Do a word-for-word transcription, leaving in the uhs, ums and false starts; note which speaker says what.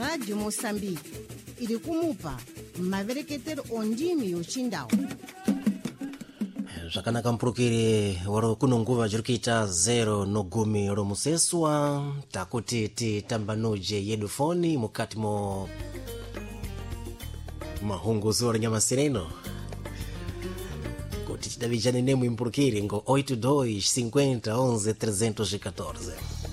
Speaker 1: Radio Moçambique ili kumupa mavereketero ondimi yochindao.
Speaker 2: Zvakanaka mpurukiri waro kuno nguva jirikuita zero nogumi romuseswa takuti titambanuje yedu foni mukati mo mahunguzo renyamasireno kuti tidavijane nemwe mpurukiri ngo oito dois cinquenta onze trezentos e quatorze.